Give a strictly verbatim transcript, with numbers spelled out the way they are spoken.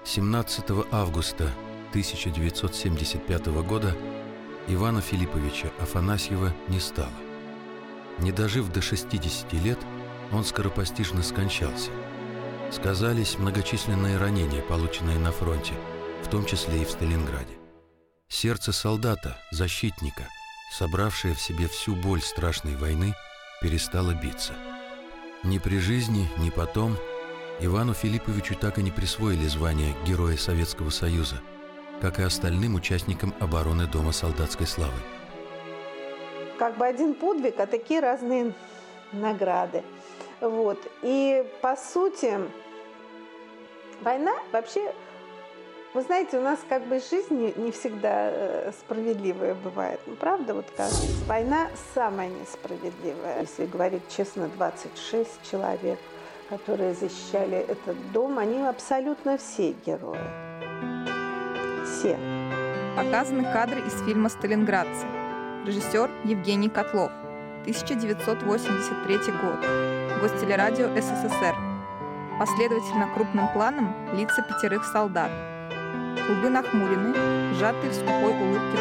семнадцатого августа тысяча девятьсот семьдесят пятого года Ивана Филипповича Афанасьева не стало. Не дожив до шестидесяти лет, он скоропостижно скончался. Сказались многочисленные ранения, полученные на фронте, в том числе и в Сталинграде. Сердце солдата, защитника, собравшее в себе всю боль страшной войны, перестало биться. Ни при жизни, ни потом Ивану Филипповичу так и не присвоили звание Героя Советского Союза, как и остальным участникам обороны Дома солдатской славы. Как бы один подвиг, а такие разные награды. Вот. И, по сути, война вообще, вы знаете, у нас как бы жизнь не всегда справедливая бывает. Ну, правда, вот кажется, война самая несправедливая. Если говорить честно, двадцать шесть человек, которые защищали этот дом, они абсолютно все герои. Все. Показаны кадры из фильма «Сталинградцы». Режиссер Евгений Котлов. тысяча девятьсот восемьдесят третий год. Гостелерадио СССР. Последовательно крупным планом лица пятерых солдат. Лбы нахмурены, сжатые в скупой улыбке